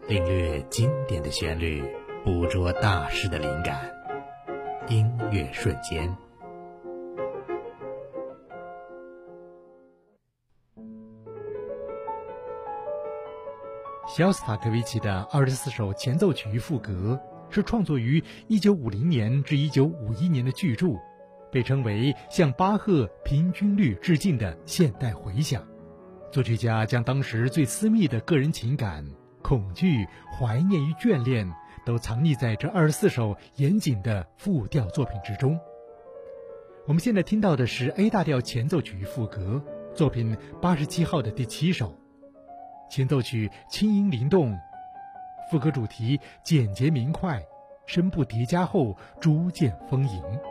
领略经典的旋律，捕捉大师的灵感，音乐瞬间。 肖斯塔科维奇的24首前奏曲赋格是创作于1950年至1951年的巨著，被称为向巴赫平均律致敬的现代回响。作曲家将当时最私密的个人情感、恐惧、怀念与眷恋都藏匿在这24首严谨的复调作品之中。我们现在听到的是 A 大调前奏曲赋格，作品87号的第7首。前奏曲轻盈灵动，副歌主题简洁明快，声部叠加后逐渐丰盈。